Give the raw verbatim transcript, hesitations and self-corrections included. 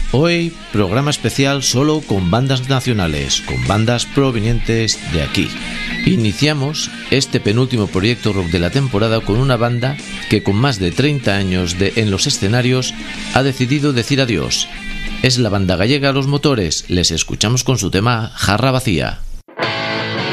Hoy, programa especial solo con bandas nacionales, con bandas provenientes de aquí. Iniciamos este penúltimo proyecto rock de la temporada con una banda que con más de treinta años de en los escenarios ha decidido decir adiós. Es la banda gallega Los Motores, les escuchamos con su tema Jarra Vacía.